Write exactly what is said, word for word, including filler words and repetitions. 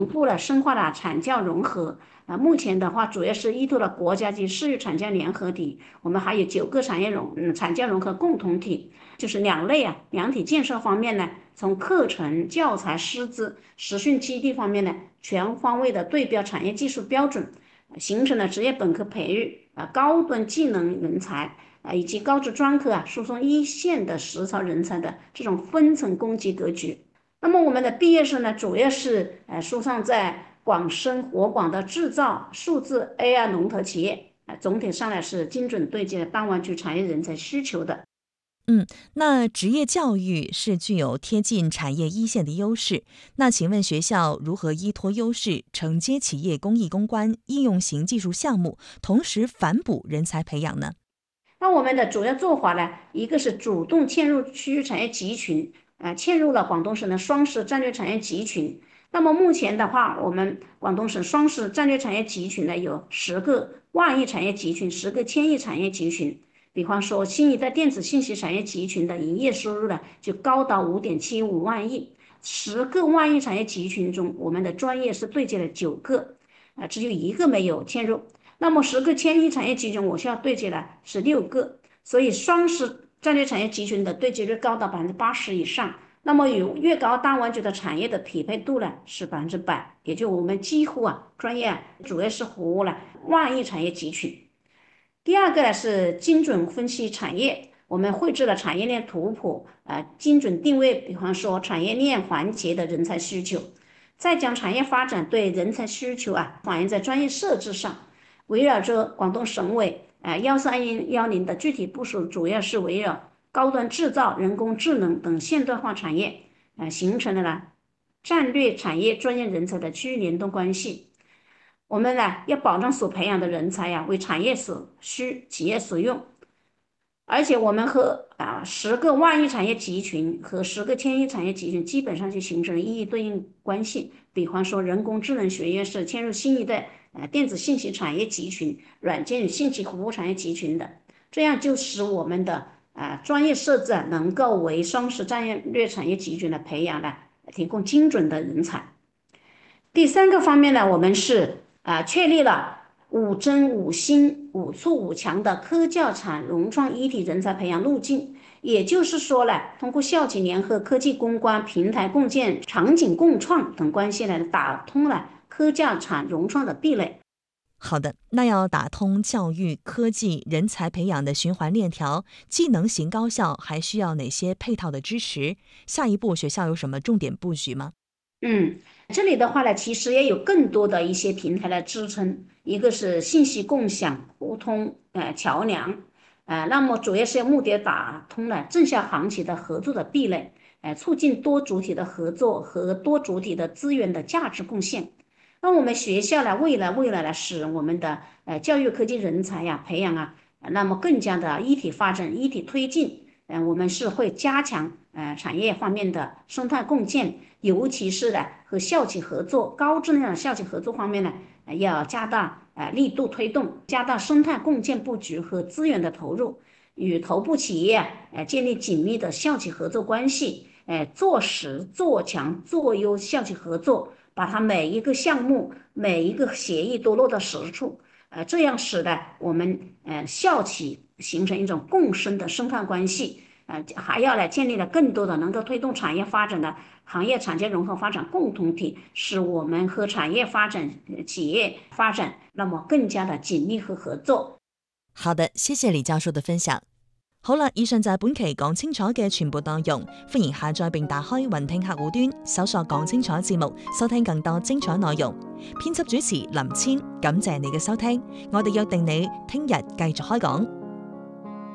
步了深化了产教融合。啊，目前的话主要是依托了国家级市域产教联合体，我们还有九个产业融嗯产教融合共同体，就是两类啊两体建设方面呢，从课程、教材、师资、实训基地方面呢，全方位的对标产业技术标准，形成了职业本科培育啊高端技能人才啊以及高职专科啊输送一线的实操人才的这种分层供给格局。那么我们的毕业生呢，主要是呃输送在广深活广的制造、数字 A I 龙头企业，啊、呃，总体上来是精准对接大湾区产业人才需求的。 嗯，那职业教育是具有贴近产业一线的优势。那请问学校如何依托优势，承接企业公益攻关应用型技术项目，同时反哺人才培养呢？ 那我们的主要做法呢，一个是主动嵌入区域产业集群，呃，嵌入了广东省的双十战略产业集群。那么目前的话，我们广东省双十战略产业集群呢有十个万亿产业集群，十个千亿产业集群。比方说，新一代电子信息产业集群的营业收入呢就高达五点七五万亿。十个万亿产业集群中，我们的专业是对接了九个，啊、呃，只有一个没有嵌入。那么十个千亿产业集群，我需要对接的是六个，所以双十战略产业集群的对接率高达百分之八十以上。那么与粤港澳大湾区的产业的匹配度呢是百分之百，也就我们几乎啊专业啊主要是服务了万亿产业集群。第二个呢是精准分析产业，我们绘制了产业链图谱，呃，精准定位，比方说产业链环节的人才需求，再将产业发展对人才需求啊反映在专业设置上。围绕着广东省委呃幺三幺零的具体部署，主要是围绕高端制造、人工智能等现代化产业，呃，形成了呢战略产业专业人才的区域联动关系。我们呢要保障所培养的人才呀、啊、为产业所需、企业所用，而且我们和啊十个万亿产业集群和十个千亿产业集群基本上就形成了一一对应关系。比方说，人工智能学院是嵌入新一代呃电子信息产业集群、软件与信息服务产业集群的，这样就使我们的啊专业设置啊能够为双十战略产业集群的培养呢提供精准的人才。第三个方面呢，我们是啊、呃、确立了五增五新五促五强的科教产融创一体人才培养路径。也就是说呢，通过校企联合、科技攻关、平台共建、场景共创等关系呢，打通了科教产融创的壁垒。 好的，那要打通教育、科技、人才培养的循环链条，技能型高校还需要哪些配套的支持？下一步学校有什么重点布局吗？ 嗯，这里的话呢，其实也有更多的一些平台来支撑，一个是信息共享、互通，呃，桥梁，呃，那么主要是要目的打通了正向行企的合作的壁垒，呃，促进多主体的合作和多主体的资源的价值贡献。那我们学校呢，未来未来呢，使我们的呃教育科技人才呀培养啊，那么更加的一体发展、一体推进。嗯、呃，我们是会加强呃产业方面的生态共建。尤其是呢和校企合作、高质量的校企合作方面呢，呃要加大呃力度推动，加大生态共建布局和资源的投入，与头部企业呃建立紧密的校企合作关系，呃做实做强做优校企合作，把它每一个项目、每一个协议都落到实处，呃这样使得我们呃校企形成一种共生的生态关系。呃，还要来建立了更多的能够推动产业发展的行业产业融合发展共同体，使我们和产业发展、企业发展那么更加的緊密和合作。 好的，謝謝李教授嘅分享。好啦，以上就係本期講清楚嘅全部內容，歡迎下載並打開雲聽客戶端，搜索講清楚節目，收聽更多精彩內容。編輯主持林千，感謝你嘅收聽，我哋約定你聽日繼續開講。